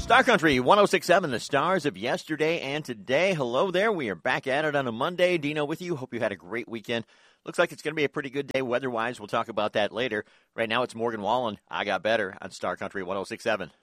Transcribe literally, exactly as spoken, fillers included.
Star Country one oh six point seven, the stars of yesterday and today. Hello there. We are back at it on a Monday. Dino with you. Hope you had a great weekend. Looks like it's going to be a pretty good day weather-wise. We'll talk about that later. Right now, it's Morgan Wallen. I Got Better on Star Country one oh six point seven.